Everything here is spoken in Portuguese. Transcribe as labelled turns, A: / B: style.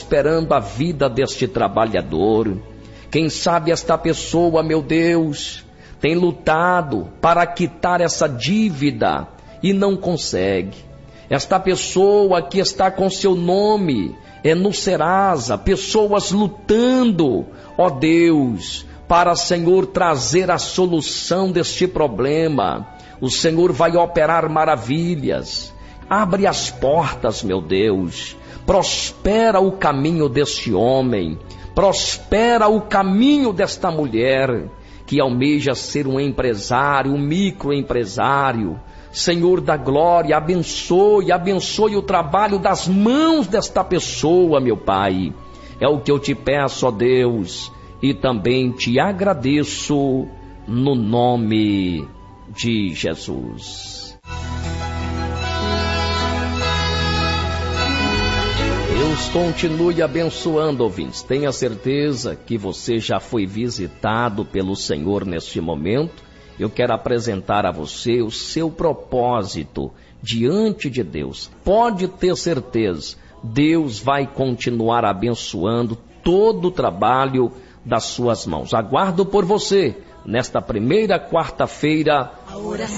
A: prosperando a vida deste trabalhador. Quem sabe esta pessoa, meu Deus, tem lutado para quitar essa dívida e não consegue. Esta pessoa que está com seu nome no Serasa, pessoas lutando, ó Deus, para, Senhor, trazer a solução deste problema. O Senhor vai operar maravilhas. Abre as portas, meu Deus. Prospera o caminho deste homem. Prospera o caminho desta mulher que almeja ser um empresário, um microempresário. Senhor da glória, abençoe o trabalho das mãos desta pessoa, meu Pai. É o que eu te peço, ó Deus, e também te agradeço no nome de Jesus. Deus continue abençoando, ouvintes. Tenha certeza que você já foi visitado pelo Senhor neste momento. Eu quero apresentar a você o seu propósito diante de Deus. Pode ter certeza, Deus vai continuar abençoando todo o trabalho das suas mãos. Aguardo por você nesta primeira quarta-feira